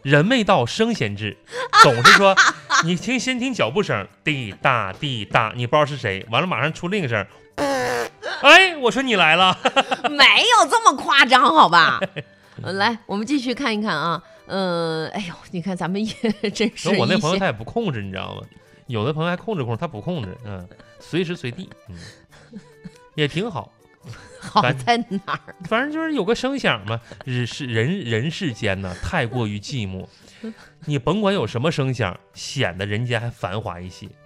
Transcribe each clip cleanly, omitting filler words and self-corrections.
人未到声先至，总是说你先听脚步声，滴答滴答，你不知道是谁，完了马上出另一个声，哎，我说你来了， 没有这么夸张，好吧？来，我们继续看一看啊。哎呦，你看咱们也真是。 我那朋友他也不控制，你知道吗？有的朋友还控制，他不控制，随时随地，也挺好。 好在哪儿？ 反正就是有个声响嘛。人世间呢，太过于寂寞，你甭管有什么声响，显得人间还繁华一些。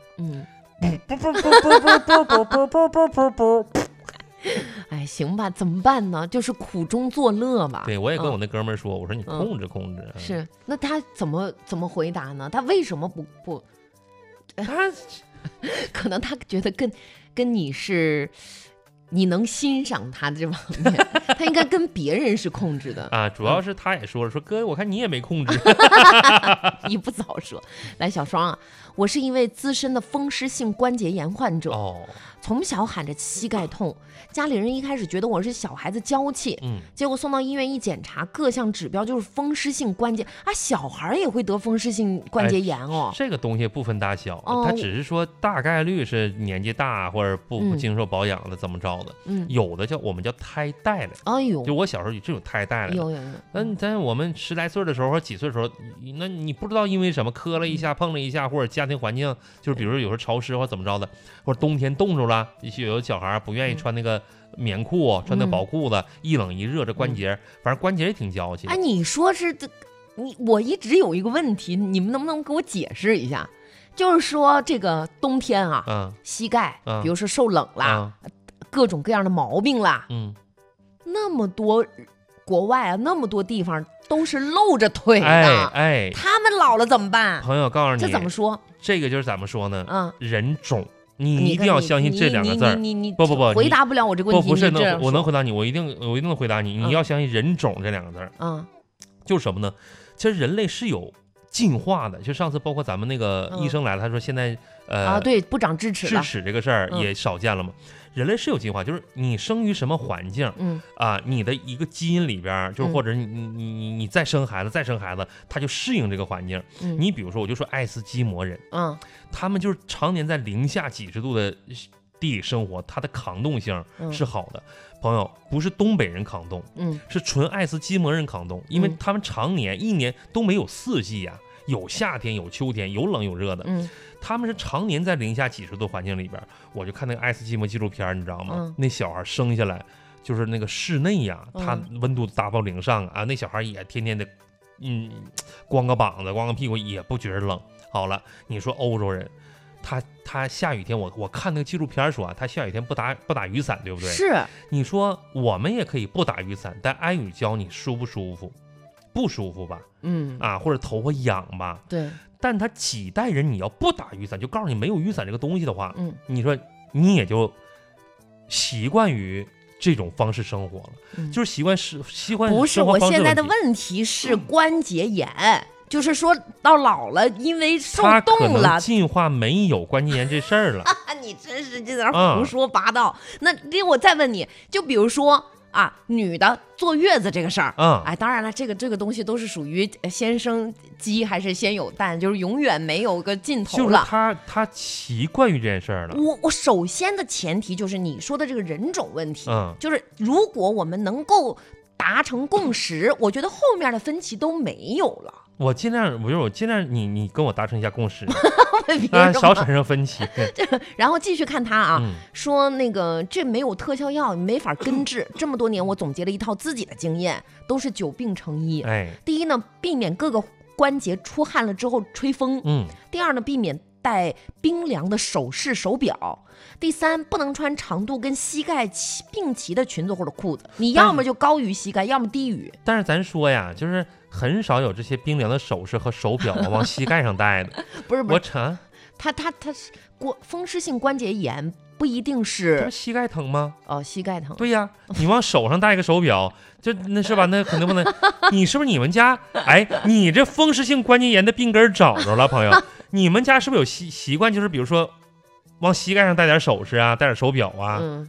哎，行吧，怎么办呢？就是苦中作乐吧。 对，我也跟我那哥们儿说，我说你控制控制。 是，那他怎么回答呢？他为什么不？ 他可能他觉得跟你是。你能欣赏他这方面，他应该跟别人是控制的啊。主要是他也说了，说哥，我看你也没控制， 你不早说。来，小双啊，我是一位资深的风湿性关节炎患者，从小喊着膝盖痛，家里人一开始觉得我是小孩子娇气，结果送到医院一检查，各项指标就是风湿性关节啊，小孩也会得风湿性关节炎哦。 这个东西不分大小，它只是说大概率是年纪大或者不经受保养的怎么着的，有的我们叫胎带来， 哎呦， 就我小时候就有胎带来， 有。 在我们10来岁的时候或几岁的时候，那你不知道因为什么磕了一下碰了一下，或者家庭环境就是比如说有时候潮湿或怎么着的，或者冬天冻住了，有的小孩不愿意穿那个棉裤，穿那薄裤子，一冷一热这关节，反正关节也挺娇气。 哎，你说是我一直有一个问题，你们能不能给我解释一下？就是说这个冬天啊，膝盖，比如说受冷啦，各种各样的毛病啦，那么多国外啊，那么多地方都是露着腿的，他们老了怎么办？ 朋友告诉你， 这怎么说？ 这个就是怎么说呢？人种。你一定要相信这2个字儿。不， 回答不了我这个问题。 不是，我能回答你，我一定能回答你。你要相信人种这2个字儿。就是什么呢？其实人类是有进化的。就上次包括咱们那个医生来了，他说现在对，不长智齿了， 智齿这个事儿也少见了嘛。人类是有进化，就是你生于什么环境，你的一个基因里边，就是或者你再生孩子，他就适应这个环境。你比如说，我就说爱斯基摩人，他们就是常年在零下几十度的地里生活，他的抗冻性是好的。朋友，不是东北人抗冻，是纯爱斯基摩人抗冻，因为他们常年一年都没有4季呀，有夏天有秋天，有冷有热的。他们是常年在零下几十度环境里边。我就看那个爱斯基摩纪录片，你知道吗？那小孩生下来就是那个室内呀，他温度达到0上啊，那小孩也天天的光个膀子光个屁股也不觉得冷。好了，你说欧洲人他下雨天，我看那个纪录片说他下雨天不打雨伞，对不对？ 是。 你说我们也可以不打雨伞，但挨雨浇你舒不舒服？不舒服吧？或者头发痒吧？ 对。 但他几代人，你要不打雨伞，就告诉你没有雨伞这个东西的话，你说你也就习惯于这种方式生活了，就是习惯不是，我现在的问题是关节炎。就是说到老了，因为受冻了， 进化没有关节炎这事儿了。 你真是这点胡说八道。那我再问你，就比如说女的坐月子这个事儿，当然了，这个东西都是属于先生鸡还是先有蛋，就是永远没有个尽头了。 就是他习惯于这件事儿了。 我首先的前提就是你说的这个人种问题，就是如果我们能够达成共识，我觉得后面的分歧都没有了。 我尽量你跟我达成一下共识， 少产生分歧。 然后继续看他说那个这没有特效药，没法根治。这么多年我总结了一套自己的经验，都是久病成医。第一呢，避免各个关节出汗了之后吹风。第二呢，避免戴冰凉的首饰手表。第三，不能穿长度跟膝盖并齐的裙子或者裤子，你要么就高于膝盖，要么低于。 但是咱说呀，就是很少有这些冰凉的首饰和手表往膝盖上戴的。 不是，他是风湿性关节炎，不一定是膝盖疼吗？ 膝盖疼。 对呀，你往手上戴个手表，那是吧？那肯定不能。你是不是你们家？你这风湿性关节炎的病根找着了，朋友。你们家是不是有习惯，就是比如说往膝盖上戴点首饰啊，戴点手表啊？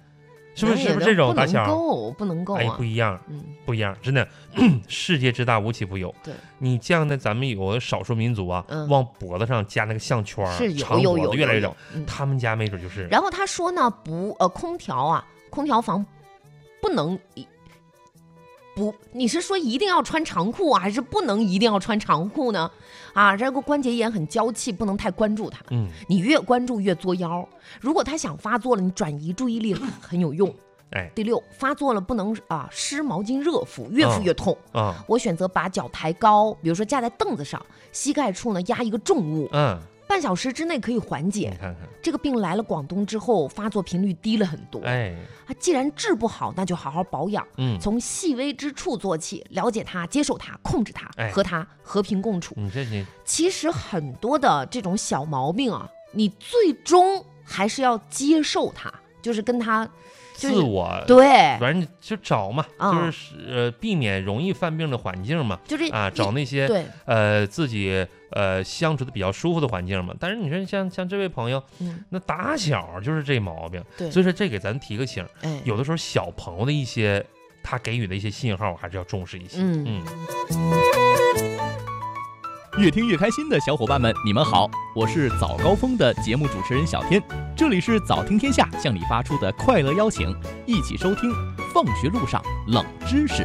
是不是这种大小？ 不能够啊！ 哎，不一样，不一样，真的，世界之大无奇不有。 对， 你像那咱们有的少数民族啊，往脖子上加那个项圈， 是长脖子越来越有， 他们家没准就是。 然后他说呢，空调房不能你是说一定要穿长裤啊，还是不能一定要穿长裤呢？啊，这个关节炎很娇气，不能太关注它。你越关注越作妖。如果他想发作了，你转移注意力很有用。第6，发作了不能湿毛巾热敷，越敷越痛。我选择把脚抬高，比如说架在凳子上，膝盖处呢压一个重物。半小时之内可以缓解。 你看看这个病来了广东之后，发作频率低了很多。既然治不好，那就好好保养。从细微之处做起，了解它，接受它，控制它，和它和平共处。其实很多的这种小毛病啊，你最终还是要接受它，就是跟它。 自我对， 反正就找嘛，就是避免容易犯病的环境嘛， 就是找那些自己相处的比较舒服的环境嘛。但是你说像这位朋友，那打小就是这毛病，所以说这给咱提个醒，有的时候小朋友的一些他给予的一些信号还是要重视一些。 越听越开心的小伙伴们，你们好，我是早高峰的节目主持人小天，这里是早听天下向你发出的快乐邀请，一起收听放学路上冷知识。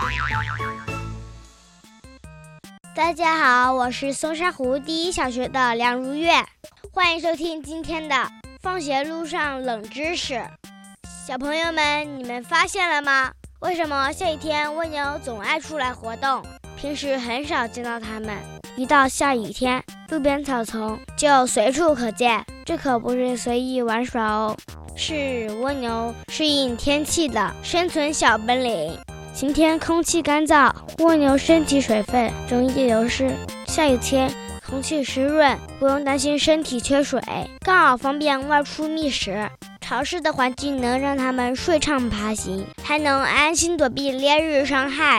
大家好，我是松山湖第一小学的梁如月，欢迎收听今天的放学路上冷知识。小朋友们，你们发现了吗？为什么下雨天蜗牛总爱出来活动？平时很少见到它们，一到下雨天，路边草丛就随处可见。这可不是随意玩耍哦，是蜗牛适应天气的生存小本领。晴天空气干燥，蜗牛身体水分容易流失，下雨天空气湿润，不用担心身体缺水，刚好方便外出觅食。潮湿的环境能让它们顺畅爬行，还能安心躲避烈日伤害。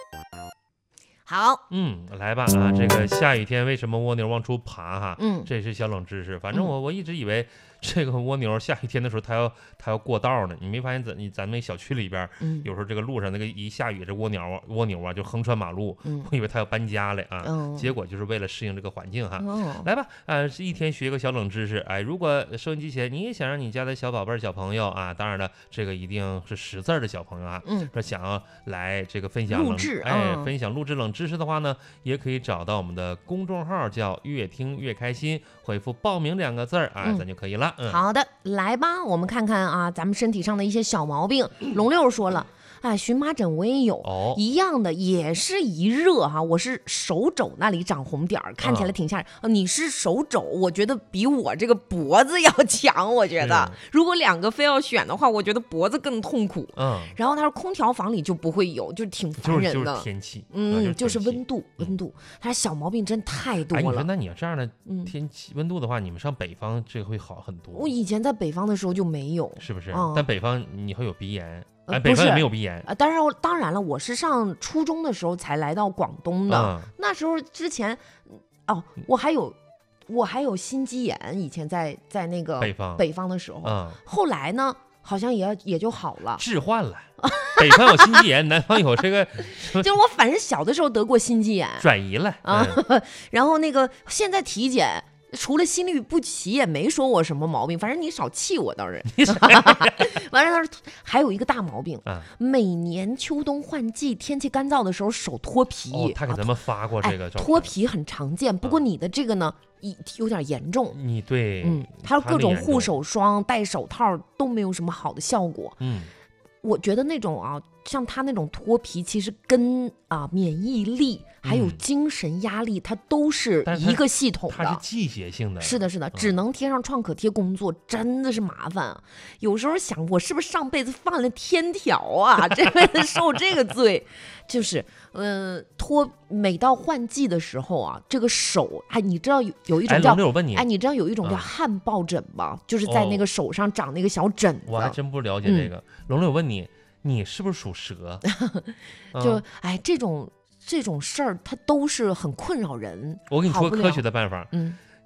好， 来吧这个下雨天为什么蜗牛往出爬哈？这也是小冷知识。反正我一直以为这个蜗牛下雨天的时候它要过道呢，你没发现咱们小区里边有时候这个路上那个一下雨这蜗牛啊就横穿马路，我以为它要搬家了结果就是为了适应这个环境哈。来吧一天学个小冷知识。如果收音机前你也想让你家的小宝贝小朋友当然了这个一定是识字的小朋友说想要来这个分享录制分享录制冷知识的话呢，也可以找到我们的公众号叫越听越开心，回复报名2个字咱就可以了。 好的，来吧，我们看看咱们身体上的一些小毛病。龙六说了，荨麻疹我也有，一样的，也是一热我是手肘那里长红点儿，看起来挺吓人。你是手肘，我觉得比我这个脖子要强。我觉得如果2个非要选的话，我觉得脖子更痛苦。然后他说空调房里就不会有，就挺烦人的。 就是天气， 就是温度。他小毛病真太多了。 你说那你要这样的天气温度的话，你们上北方这会好很多。 我以前在北方的时候就没有， 是不是？但北方你会有鼻炎。北方也没有鼻炎当然了，我是上初中的时候才来到广东的，那时候之前我还有心肌炎，以前在那个北方的时候，后来呢好像也就好了， 置换了。北方有心肌炎，南方有这个， 就是我反正小的时候得过心肌炎， 转移了然后那个现在体检。除了心律不齐也没说我什么毛病，反正你少气我倒是。完了，他说还有一个大毛病，每年秋冬换季天气干燥的时候手脱皮。 他给咱们发过这个照片。 脱皮很常见，不过你的这个呢有点严重。 你对， 他说各种护手霜、戴手套都没有什么好的效果。我觉得那种像他那种脱皮，其实跟免疫力还有精神压力，它都是一个系统的。 它是季节性的。 是的，只能贴上创可贴工作，真的是麻烦。有时候想，我是不是上辈子犯了天条这辈子受这个罪？就是每到换季的时候这个手你知道有一种叫你知道有一种叫汗疱疹吗？就是在那个手上长那个小疹子。 我还真不了解这个。龙六，我问你是不是属蛇？ 就这种事儿，它都是很困扰人。 我给你说科学的办法。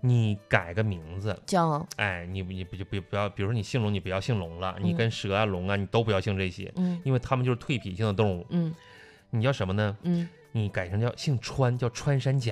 你改个名字叫你不要，比如说你姓龙，你不要姓龙了，你跟蛇啊龙啊你都不要姓这些，因为他们就是蜕皮性的动物。你叫什么呢？你改成叫姓川，叫穿山甲。